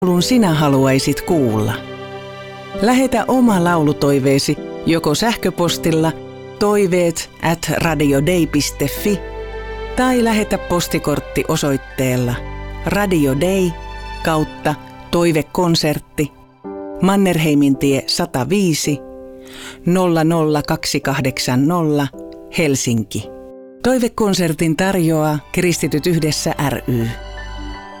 laulun sinä haluaisit kuulla? Lähetä oma laulutoiveesi joko sähköpostilla toiveet@radiodei.fi tai lähetä postikortti osoitteella Radio Dei /Toivekonsertti Mannerheimintie 105 00280 Helsinki. Toivekonsertin tarjoaa Kristityt yhdessä ry.